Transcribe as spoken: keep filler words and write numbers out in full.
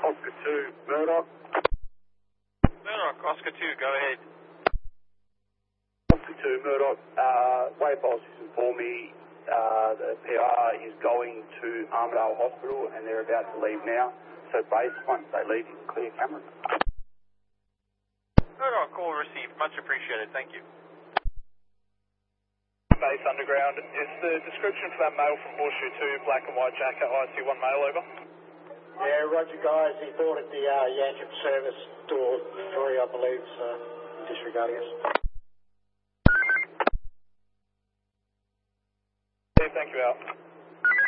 Oscar two, Murdoch. Murdoch, Oscar two, go ahead. Oscar two, Murdoch. Uh, Waypulse has informed me uh, the P R is going to Armidale Hospital and they're about to leave now. So base, once they leave, you can clear camera. Murdoch, call received. Much appreciated. Thank you. Base Underground, is the description for that male from Horseshoe two, black and white jacket, I C one male, over? Yeah, roger guys, he boarded the uh, Yanchep service door three, I believe, so disregarding us. Yeah, thank you, Al.